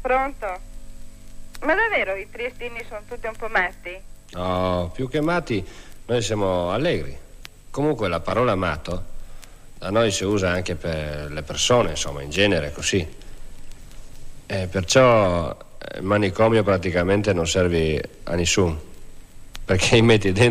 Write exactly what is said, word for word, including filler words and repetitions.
Pronto? Ma davvero i triestini sono tutti un po' matti? No, più che matti, noi siamo allegri. Comunque la parola matto da noi si usa anche per le persone, insomma, in genere così. E perciò il manicomio praticamente non serve a nessuno, perché metti dentro